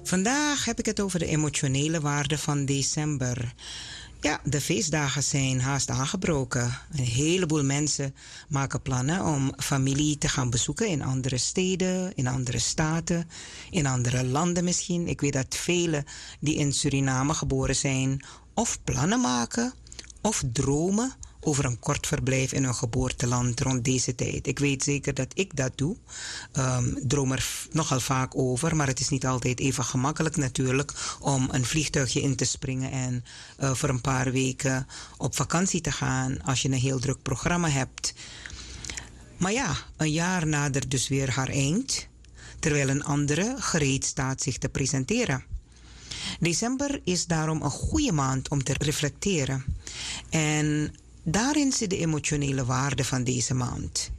Vandaag heb ik het over de emotionele waarde van december. Ja, de feestdagen zijn haast aangebroken. Een heleboel mensen maken plannen om familie te gaan bezoeken in andere steden, in andere staten, in andere landen misschien. Ik weet dat velen die in Suriname geboren zijn of plannen maken of dromen over een kort verblijf in hun geboorteland rond deze tijd. Ik weet zeker dat ik dat doe. Droom er nogal vaak over, maar het is niet altijd even gemakkelijk natuurlijk om een vliegtuigje in te springen en voor een paar weken op vakantie te gaan als je een heel druk programma hebt. Maar ja, een jaar nadert dus weer haar eind, terwijl een andere gereed staat zich te presenteren. December is daarom een goede maand om te reflecteren. En daarin zit de emotionele waarde van deze maand.